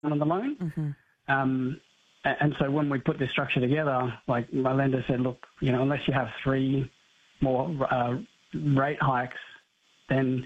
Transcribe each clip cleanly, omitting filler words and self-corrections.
on the loan. And so when we put this structure together, like my lender said, look, unless you have 3 more rate hikes, then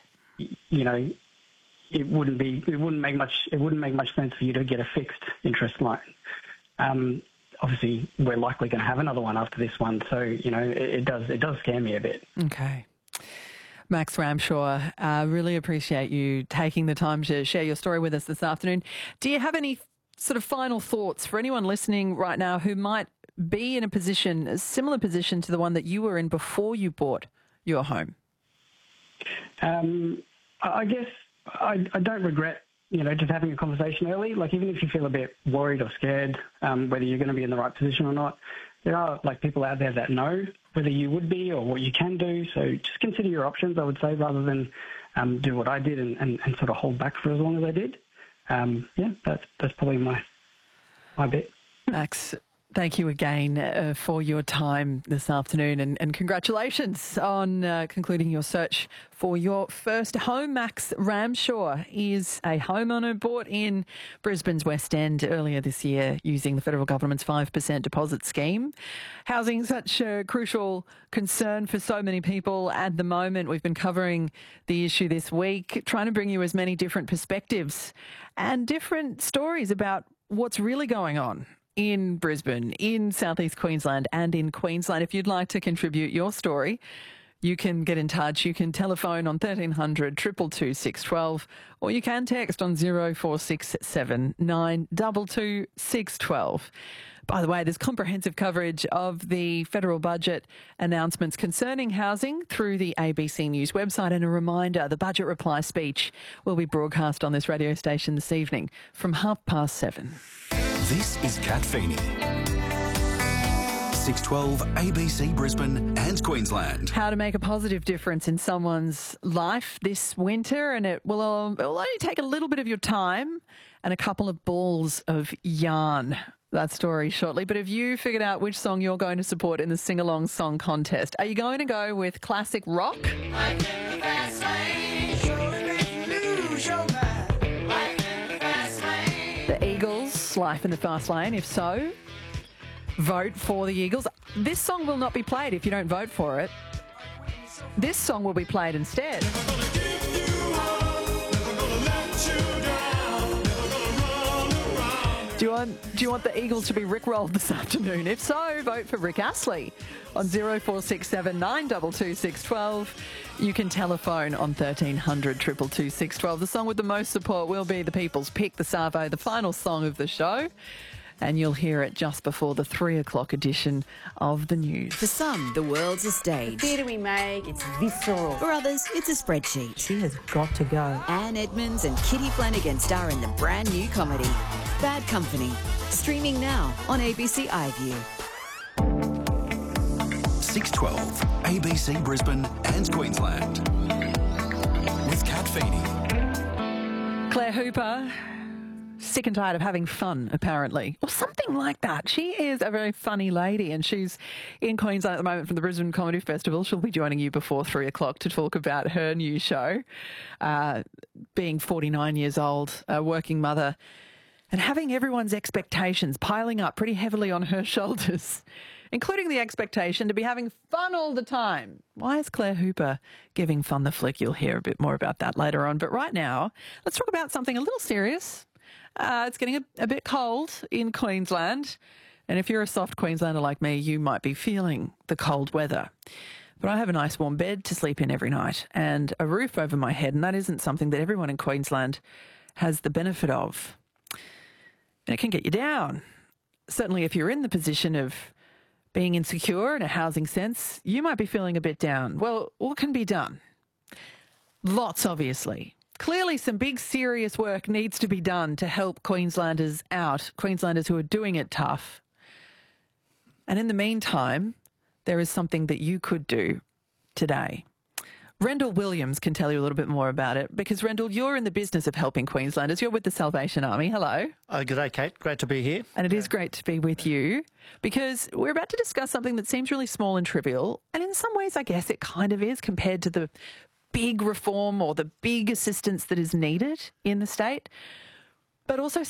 it wouldn't make much sense for you to get a fixed interest loan. Obviously, we're likely going to have another one after this one, so it does scare me a bit. Okay. Max Ramshaw, really appreciate you taking the time to share your story with us this afternoon. Do you have any sort of final thoughts for anyone listening right now who might be in a similar position to the one that you were in before you bought your home? I guess I don't regret, just having a conversation early. Like, even if you feel a bit worried or scared, whether you're going to be in the right position or not, there are people out there that know whether you would be or what you can do. So just consider your options, I would say, rather than do what I did and sort of hold back for as long as I did. That's probably my bit. Max, thank you again for your time this afternoon, and congratulations on concluding your search for your first home. Max Ramshaw is a homeowner bought in Brisbane's West End earlier this year using the federal government's 5% deposit scheme. Housing, such a crucial concern for so many people at the moment. We've been covering the issue this week, trying to bring you as many different perspectives and different stories about what's really going on in Brisbane, in southeast Queensland and in Queensland. If you'd like to contribute your story, you can get in touch. You can telephone on 1300 222 612, or you can text on 0467 922 612. By the way, there's comprehensive coverage of the federal budget announcements concerning housing through the ABC News website. And a reminder, the budget reply speech will be broadcast on this radio station this evening from 7:30. This is Kat Feeney. 612 ABC Brisbane and Queensland. How to make a positive difference in someone's life this winter, and it will only take a little bit of your time and a couple of balls of yarn. That story shortly. But have you figured out which song you're going to support in the sing-along song contest? Are you going to go with classic rock? The Eagles, Life in the Fast Lane. If so, vote for the Eagles. This song will not be played if you don't vote for it. This song will be played instead. Do you want the Eagles to be rickrolled this afternoon? If so, vote for Rick Astley on 0467 922 612. You can telephone on 1300 222 612. The song with the most support will be The People's Pick, the Savo, the final song of the show. And you'll hear it just before the 3 o'clock edition of the news. For some, the world's a stage. The theatre we make, it's visceral. For others, it's a spreadsheet. She has got to go. Anne Edmonds and Kitty Flanagan star in the brand new comedy, Bad Company. Streaming now on ABC iView. 612 ABC Brisbane and Queensland. With Kat Feeney. Claire Hooper, sick and tired of having fun, apparently, or something like that. She is a very funny lady, and she's in Queensland at the moment from the Brisbane Comedy Festival. She'll be joining you before 3 o'clock to talk about her new show. Being 49 years old, a working mother, and having everyone's expectations piling up pretty heavily on her shoulders, including the expectation to be having fun all the time. Why is Claire Hooper giving fun the flick? You'll hear a bit more about that later on. But right now, let's talk about something a little serious. It's getting a bit cold in Queensland, and if you're a soft Queenslander like me, you might be feeling the cold weather. But I have a nice warm bed to sleep in every night and a roof over my head, and that isn't something that everyone in Queensland has the benefit of. And it can get you down. Certainly if you're in the position of being insecure in a housing sense, you might be feeling a bit down. Well, what can be done? Lots, obviously. Clearly, some big, serious work needs to be done to help Queenslanders out, Queenslanders who are doing it tough. And in the meantime, there is something that you could do today. Rendell Williams can tell you a little bit more about it, because, Rendell, you're in the business of helping Queenslanders. You're with the Salvation Army. Hello. Good day, Kate. Great to be here. And it is great to be with you, because we're about to discuss something that seems really small and trivial, and in some ways, I guess it kind of is compared to the big reform or the big assistance that is needed in the state, but also